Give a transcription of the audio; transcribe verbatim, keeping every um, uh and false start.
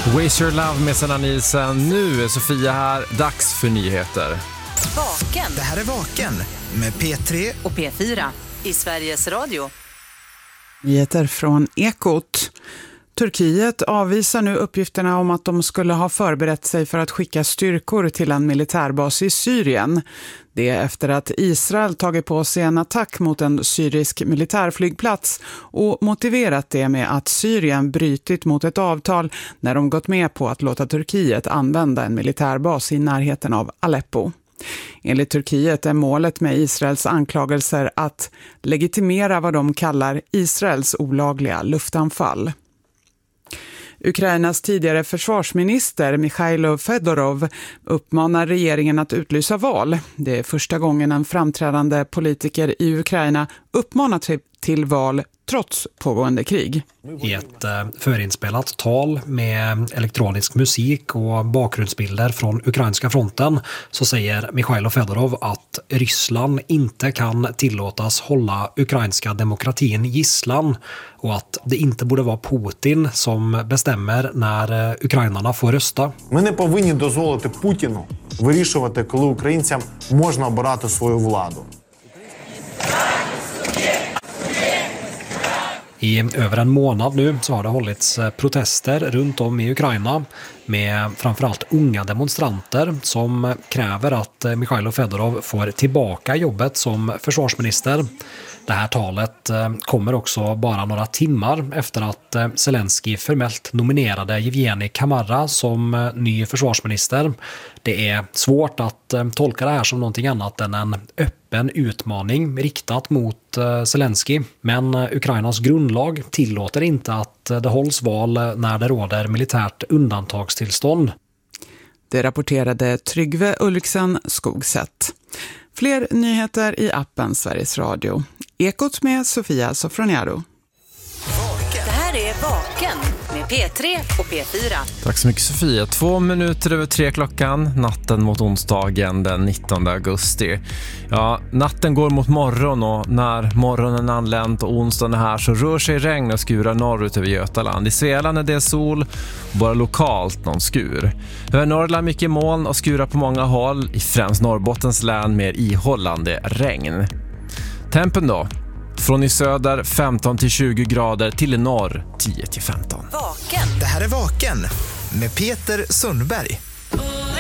Waste Your Love med Sanna Nielsen. Nu är Sofia här. Dags för nyheter. Vaken. Det här är Vaken med P tre och P fyra i Sveriges Radio. Nyheter från Ekot. Turkiet avvisar nu uppgifterna om att de skulle ha förberett sig för att skicka styrkor till en militärbas i Syrien. Det är efter att Israel tagit på sig en attack mot en syrisk militärflygplats och motiverat det med att Syrien brytit mot ett avtal när de gått med på att låta Turkiet använda en militärbas i närheten av Aleppo. Enligt Turkiet är målet med Israels anklagelser att legitimera vad de kallar Israels olagliga luftanfall. Ukrainas tidigare försvarsminister Mikhailo Fedorov uppmanar regeringen att utlysa val. Det är första gången en framträdande politiker i Ukraina uppmanar till val trots pågående krig. I ett förinspelat tal med elektronisk musik och bakgrundsbilder från ukrainska fronten så säger Mikhailo Fedorov att Ryssland inte kan tillåtas hålla ukrainska demokratin gisslan och att det inte borde vara Putin som bestämmer när ukrainarna får rösta. Ми не повинні дозволити Путіну вирішувати, коли українцям можна обирати свою владу. I över en månad nu så har det hållits protester runt om i Ukraina med framförallt unga demonstranter som kräver att Mikhailo Fedorov får tillbaka jobbet som försvarsminister. Det här talet kommer också bara några timmar efter att Zelensky formellt nominerade Evgeni Kamara som ny försvarsminister. Det är svårt att tolka det här som någonting annat än en öppen utmaning riktat mot Zelensky. Men Ukrainas grundlag tillåter inte att det hålls val när det råder militärt undantagstillstånd. Det rapporterade Tryggve Ulriksen Skogsätt. Fler nyheter i appen Sveriges Radio. Ekot med Sofia Sofroniaro. Det här är Vaken med P tre och P fyra. Tack så mycket Sofia. Två minuter över tre klockan, natten mot onsdagen den nittonde augusti. Ja, natten går mot morgon och när morgonen anlänt och onsdagen är här så rör sig regn och skurar norrut över Götaland. I Svealand är det sol och bara lokalt någon skur. Över Norrland mycket moln och skurar på många håll. I främst Norrbottens län mer ihållande regn. Tempen då? Från i söder femton till tjugo grader till i norr tio till femton. Vaken. Det här är Vaken med Peter Sundberg.